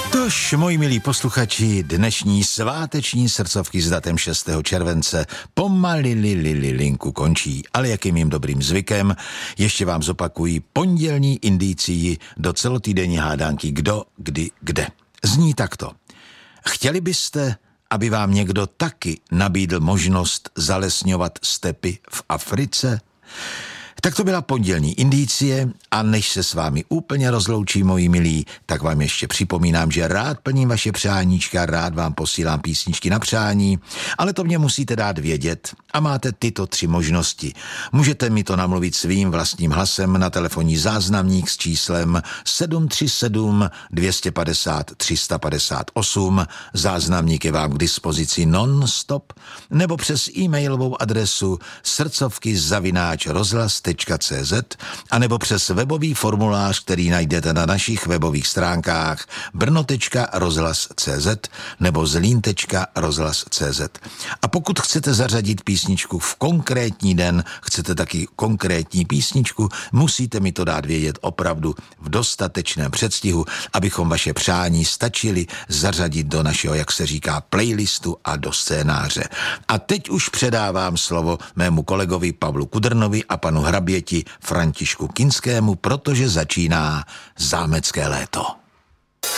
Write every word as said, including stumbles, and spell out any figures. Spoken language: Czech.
Tož, moji milí posluchači, dnešní sváteční srdcovky s datem šestého července pomalili li linku končí, ale jakým jim dobrým zvykem, ještě vám zopakují pondělní indicii do celotýdenní hádánky Kdo, kdy, kde. Zní takto. Chtěli byste, aby vám někdo taky nabídl možnost zalesňovat stepy v Africe? Tak to byla pondělní indicie a než se s vámi úplně rozloučí, moji milí, tak vám ještě připomínám, že rád plním vaše přáníčka, rád vám posílám písničky na přání, ale to mě musíte dát vědět a máte tyto tři možnosti. Můžete mi to namluvit svým vlastním hlasem na telefonní záznamník s číslem sedm tři sedm dvě pět nula tři pět osm, záznamník je vám k dispozici non-stop, nebo přes e-mailovou adresu srdcovky zavináč rozhlas tečka cé zet a nebo přes webový formulář, který najdete na našich webových stránkách brno tečka rozhlas tečka cé zet nebo zlín tečka rozhlas tečka cé zet. A pokud chcete zařadit písničku v konkrétní den, chcete taky konkrétní písničku, musíte mi to dát vědět opravdu v dostatečném předstihu, abychom vaše přání stačili zařadit do našeho, jak se říká, playlistu a do scénáře. A teď už předávám slovo mému kolegovi Pavlu Kudrnovi a panu hraběti Františku Kinskému, protože začíná zámecké léto.